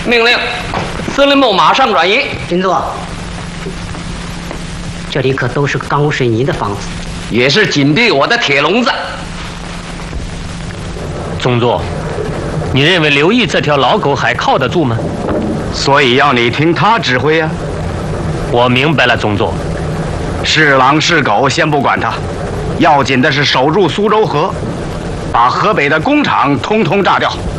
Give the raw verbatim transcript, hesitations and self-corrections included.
命令，司令部马上转移。 军座，这里可都是钢水泥的房子， 也是紧闭我的铁笼子。 宗座，你认为刘毅这条老狗还靠得住吗？ 所以要你听他指挥呀、啊。 我明白了，宗座。 是狼是狗，先不管他，要紧的是守住苏州河，把河北的工厂通通炸掉。